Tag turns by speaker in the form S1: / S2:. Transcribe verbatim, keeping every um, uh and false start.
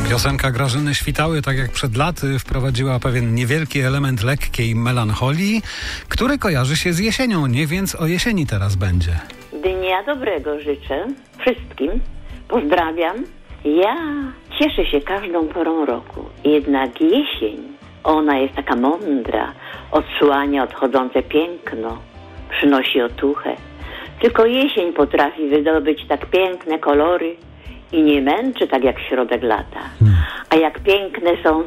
S1: Piosenka Grażyny Świtały, tak jak przed laty, wprowadziła pewien niewielki element lekkiej melancholii, który kojarzy się z jesienią. Nie więc o jesieni teraz będzie.
S2: Dnia dobrego życzę wszystkim. Pozdrawiam. Ja cieszę się każdą porą roku. Jednak jesień, ona jest taka mądra, odsłania odchodzące piękno, przynosi otuchę. Tylko jesień potrafi wydobyć tak piękne kolory i nie męczy tak jak środek lata. A jak piękne są